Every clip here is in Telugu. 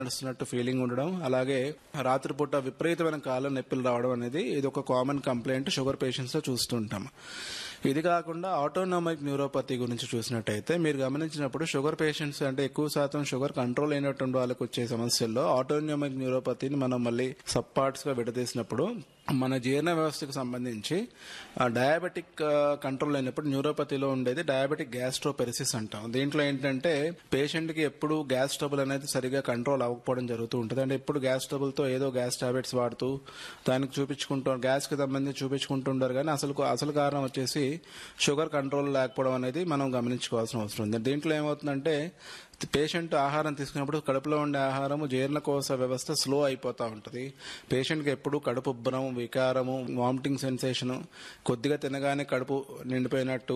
నడుస్తున్నట్టు ఫీలింగ్ ఉండడం, అలాగే రాత్రిపూట విపరీతమైన కాళ్ళ నొప్పులు రావడం అనేది ఇది ఒక కామన్ కంప్లైంట్ షుగర్ పేషెంట్స్ లో చూస్తుంటాం. ఇది కాకుండా ఆటోనామిక్ న్యూరోపతి గురించి చూసినట్టయితే మీరు గమనించినప్పుడు షుగర్ పేషెంట్స్ అంటే ఎక్కువ శాతం షుగర్ కంట్రోల్ అయినటువంటి వాళ్ళకి వచ్చే సమస్యల్లో ఆటోనామిక్ న్యూరోపతిని మనం మళ్ళీ సబ్ పార్ట్స్ గా విడదీసినప్పుడు మన జీర్ణ వ్యవస్థకు సంబంధించి డయాబెటిక్ కంట్రోల్ అయినప్పుడు న్యూరోపతిలో ఉండేది డయాబెటిక్ గ్యాస్ట్రోపెరిసిస్ అంటాం. దీంట్లో ఏంటంటే పేషెంట్ కి ఎప్పుడు గ్యాస్ ట్రబుల్ అనేది సరిగా కంట్రోల్ అవ్వకపోవడం జరుగుతూ ఉంటుంది. అంటే ఎప్పుడు గ్యాస్ ట్రబుల్ తో ఏదో గ్యాస్ టాబ్లెట్స్ వాడుతూ దానికి గ్యాస్ కి సంబంధించి చూపించుకుంటుంటారు, కానీ అసలు కారణం వచ్చేసి షుగర్ కంట్రోల్ లేకపోవడం అనేది మనం గమనించుకోవాల్సిన అవసరం ఉంది. దీంట్లో ఏమవుతుందంటే పేషెంట్ ఆహారం తీసుకున్నప్పుడు కడుపులో ఉండే ఆహారము జీర్ణకోశ వ్యవస్థ స్లో అయిపోతూ ఉంటుంది. పేషెంట్కి ఎప్పుడు కడుపు ఉబ్బరం, వికారము, వామిటింగ్ సెన్సేషను, కొద్దిగా తినగానే కడుపు నిండిపోయినట్టు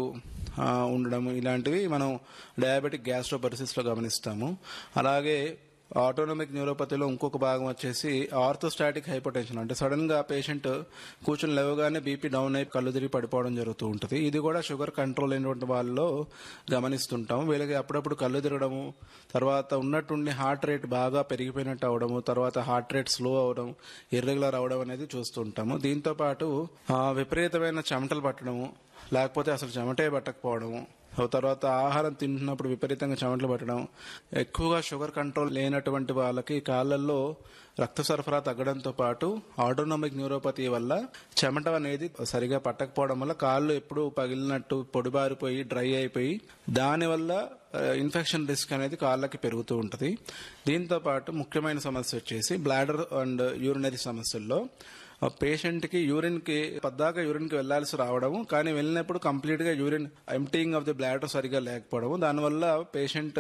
ఉండడం, ఇలాంటివి మనం డయాబెటిక్ గ్యాస్ట్రోపెరిసిస్లో గమనిస్తాము. అలాగే ఆటోనమిక్ న్యూరోపతిలో ఇంకొక భాగం వచ్చేసి ఆర్థోస్టాటిక్ హైపోటెన్షన్, అంటే సడన్ గా పేషెంట్ కూర్చుని లేవగానే బీపీ డౌన్ అయి కళ్ళు తిరిగి పడిపోవడం జరుగుతూ ఉంటుంది. ఇది కూడా షుగర్ కంట్రోల్ అయినటువంటి వాళ్ళలో గమనిస్తుంటాం. వీళ్ళకి అప్పుడప్పుడు కళ్ళు తిరగడము, తర్వాత ఉన్నట్టుండి హార్ట్ రేట్ బాగా పెరిగిపోయినట్టు అవడము, తర్వాత హార్ట్ రేట్ స్లో అవడం, ఇర్రెగ్యులర్ అవడం అనేది చూస్తుంటాము. దీంతో పాటు విపరీతమైన చెమటలు పట్టడము, లేకపోతే అసలు చెమటే పట్టకపోవడము, తర్వాత ఆహారం తింటున్నప్పుడు విపరీతంగా చెమటలు పట్టడం, ఎక్కువగా షుగర్ కంట్రోల్ లేనటువంటి వాళ్ళకి కాళ్ళల్లో రక్త సరఫరా తగ్గడంతో పాటు ఆటోనామిక్ న్యూరోపతి వల్ల చెమట అనేది సరిగా పట్టకపోవడం వల్ల కాళ్ళు ఎప్పుడు పగిలినట్టు పొడిబారిపోయి డ్రై అయిపోయి దానివల్ల ఇన్ఫెక్షన్ రిస్క్ అనేది కాళ్ళకి పెరుగుతూ ఉంటుంది. దీంతో పాటు ముఖ్యమైన సమస్య వచ్చేసి బ్లాడర్ అండ్ యూరినరీ సమస్యల్లో పేషెంట్ కి యూరిన్ కి వెళ్లాల్సి రావడము, కానీ వెళ్ళినప్పుడు కంప్లీట్ గా urine emptying of the bladder సరిగా లేకపోవడము, దానివల్ల పేషెంట్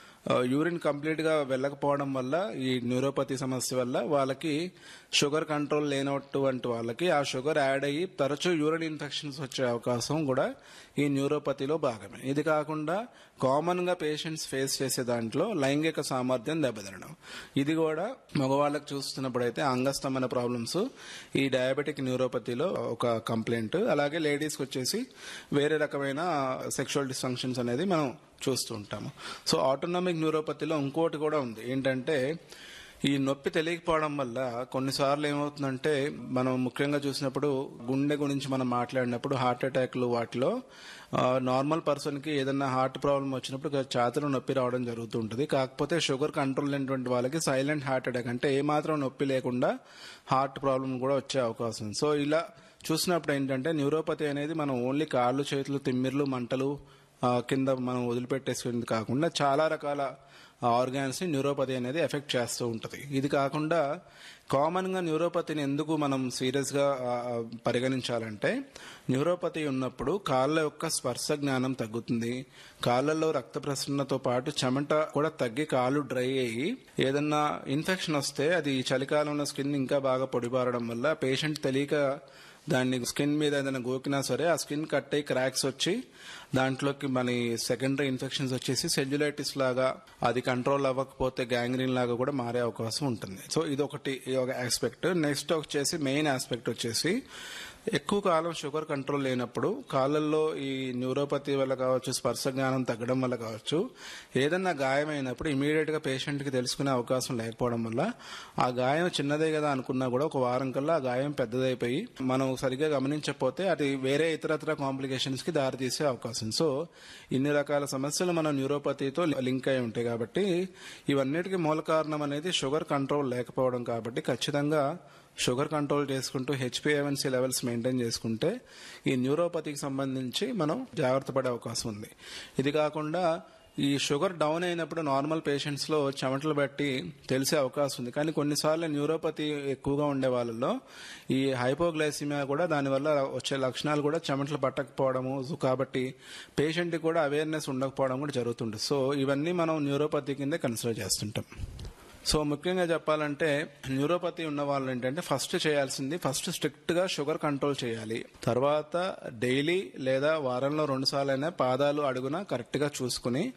యూరిన్ కంప్లీట్ గా వెళ్ళకపోవడం వల్ల ఈ న్యూరోపతి సమస్య వల్ల వాళ్ళకి షుగర్ కంట్రోల్ లేనటువంటి వాళ్ళకి ఆ షుగర్ యాడ్ అయ్యి తరచూ యూరిన్ ఇన్ఫెక్షన్స్ వచ్చే అవకాశం కూడా ఈ న్యూరోపతిలో భాగమే. ఇది కాకుండా కామన్ గా పేషెంట్స్ ఫేస్ చేసే దాంట్లో లైంగిక సామర్థ్యం దెబ్బతినడం, ఇది కూడా మగవాళ్ళకి చూస్తున్నప్పుడైతే అంగస్తమన ప్రాబ్లమ్స్ ఈ డయాబెటిక్ న్యూరోపతిలో ఒక కంప్లైంట్. అలాగే లేడీస్కి వచ్చేసి వేరే రకమైన సెక్షువల్ డిస్ఫంక్షన్స్ అనేది మనం చూస్తూ ఉంటాము. సో ఆటోనామిక్ న్యూరోపతిలో ఇంకోటి కూడా ఉంది, ఏంటంటే ఈ నొప్పి తెలియకపోవడం వల్ల కొన్నిసార్లు ఏమవుతుందంటే మనం ముఖ్యంగా చూసినప్పుడు గుండె గురించి మనం మాట్లాడినప్పుడు హార్ట్ అటాక్లు వాటిలో నార్మల్ పర్సన్ కి ఏదైనా హార్ట్ ప్రాబ్లం వచ్చినప్పుడు ఛాతీలో నొప్పి రావడం జరుగుతూ ఉంటుంది. కాకపోతే షుగర్ కంట్రోల్ లేనటువంటి వాళ్ళకి సైలెంట్ హార్ట్ అటాక్, అంటే ఏమాత్రం నొప్పి లేకుండా హార్ట్ ప్రాబ్లం కూడా వచ్చే అవకాశం ఉంది. సో ఇలా చూసినప్పుడు ఏంటంటే న్యూరోపతి అనేది మనం ఓన్లీ కాళ్ళు, చేతులు, తిమ్మిర్లు, మంటలు కింద మనం వదిలిపెట్టేసుకునేది కాకుండా చాలా రకాల ఆర్గాన్స్ ని న్యూరోపతి అనేది ఎఫెక్ట్ చేస్తూ ఉంటుంది. ఇది కాకుండా కామన్ గా న్యూరోపతిని ఎందుకు మనం సీరియస్ గా పరిగణించాలంటే న్యూరోపతి ఉన్నప్పుడు కాళ్ళ యొక్క స్పర్శ జ్ఞానం తగ్గుతుంది, కాళ్ళల్లో రక్త ప్రసరణతో పాటు చెమట కూడా తగ్గి కాళ్ళు డ్రై అయ్యి ఏదన్నా ఇన్ఫెక్షన్ వస్తే అది చలికాలంలో స్కిన్ ఇంకా బాగా పొడిబారడం వల్ల పేషెంట్ తెలియక దాన్ని స్కిన్ మీద ఏదైనా గోకినా సరే ఆ స్కిన్ కట్ అయ్యి క్రాక్స్ వచ్చి దాంట్లోకి మన సెకండరీ ఇన్ఫెక్షన్స్ వచ్చేసి సెల్యులైటిస్ లాగా, అది కంట్రోల్ అవ్వకపోతే గ్యాంగ్రీన్ లాగా కూడా మారే అవకాశం ఉంటుంది. సో ఇది ఒక ఆస్పెక్ట్. నెక్స్ట్ వచ్చేసి మెయిన్ ఆస్పెక్ట్ వచ్చేసి ఎక్కువ కాలం షుగర్ కంట్రోల్ లేనప్పుడు కాళ్ళల్లో ఈ న్యూరోపతి వల్ల కావచ్చు, స్పర్శ జ్ఞానం తగ్గడం వల్ల కావచ్చు, ఏదన్నా గాయమైనప్పుడు ఇమీడియట్ గా పేషెంట్ కి తెలుసుకునే అవకాశం లేకపోవడం వల్ల ఆ గాయం చిన్నదే కదా అనుకున్నా కూడా ఒక వారం కల్లా ఆ గాయం పెద్దదైపోయి మనం సరిగ్గా గమనించకపోతే అది వేరే ఇతరత్ర కాంప్లికేషన్స్ కి దారితీసే అవకాశం. సో ఇన్ని రకాల సమస్యలు మన న్యూరోపతితో లింక్ అయి ఉంటాయి. కాబట్టి ఇవన్నిటికీ మూల కారణం అనేది షుగర్ కంట్రోల్ లేకపోవడం. కాబట్టి ఖచ్చితంగా షుగర్ కంట్రోల్ చేసుకుంటూ HbA1c లెవెల్స్ మెయింటైన్ చేసుకుంటే ఈ న్యూరోపతికి సంబంధించి మనం జాగ్రత్త పడే అవకాశం ఉంది. ఇది కాకుండా ఈ షుగర్ డౌన్ అయినప్పుడు నార్మల్ పేషెంట్స్ లో చెమటలు బట్టి తెలిసే అవకాశం ఉంది, కానీ కొన్నిసార్లు న్యూరోపతి ఎక్కువగా ఉండే వాళ్ళలో ఈ హైపోగ్లైసిమియా కూడా దానివల్ల వచ్చే లక్షణాలు కూడా చెమటలు పట్టకపోవడము, కాబట్టి పేషెంట్ కి కూడా అవేర్నెస్ ఉండకపోవడం కూడా జరుగుతుంది. సో ఇవన్నీ మనం న్యూరోపతి కింద కన్సిడర్ చేస్తుంటాం. సో ముఖ్యంగా చెప్పాలంటే న్యూరోపతి ఉన్న వాళ్ళు ఏంటంటే ఫస్ట్ స్ట్రిక్ట్ గా షుగర్ కంట్రోల్ చేయాలి. తర్వాత డైలీ లేదా వారంలో 2 సార్లు అయినా పాదాలు అడుగున కరెక్ట్ గా చూసుకుని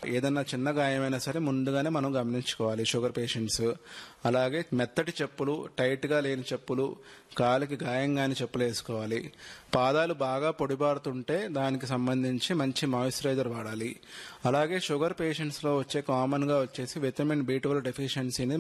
ఏదన్నా చిన్న గాయమైనా సరే ముందుగానే మనం గమనించుకోవాలి షుగర్ పేషెంట్స్. అలాగే మెత్తటి చెప్పులు, టైట్ గా లేని చెప్పులు, కాలికి గాయం కాని చెప్పులు వేసుకోవాలి. పాదాలు బాగా పొడిబారుతుంటే దానికి సంబంధించి మంచి మాయిశ్చరైజర్ వాడాలి. అలాగే షుగర్ పేషెంట్స్ లో వచ్చే కామన్ గా వచ్చేసి విటమిన్ B12 డెఫిషియన్సీని